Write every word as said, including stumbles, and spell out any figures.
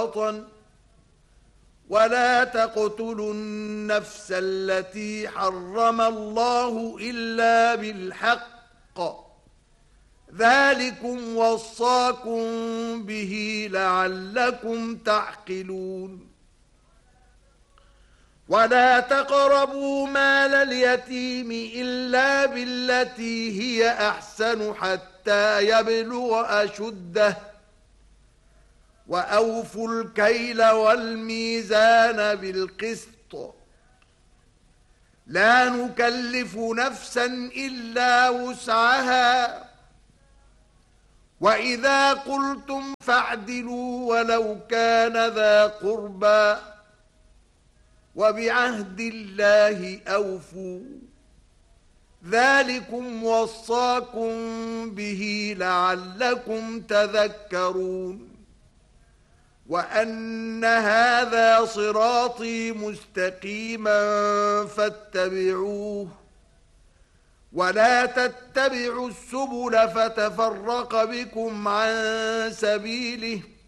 وطن ولا تقتلوا النفس التي حرم الله إلا بالحق ذلكم وصاكم به لعلكم تعقلون ولا تقربوا مال اليتيم إلا بالتي هي أحسن حتى يبلغ أشده وأوفوا الكيل والميزان بالقسط لا نكلف نفسا إلا وسعها وإذا قلتم فاعدلوا ولو كان ذا قربى وبعهد الله أوفوا ذلكم وصاكم به لعلكم تذكرون وأن هذا صراطي مستقيما فاتبعوه ولا تتبعوا السبل فتفرق بكم عن سبيله